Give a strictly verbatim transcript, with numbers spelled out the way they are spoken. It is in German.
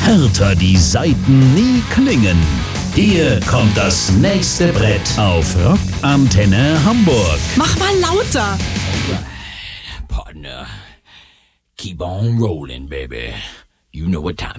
härter die Saiten nie klingen. Hier kommt das nächste Brett auf Rockantenne Hamburg. Mach mal lauter. Partner, keep on rolling, baby. You know what time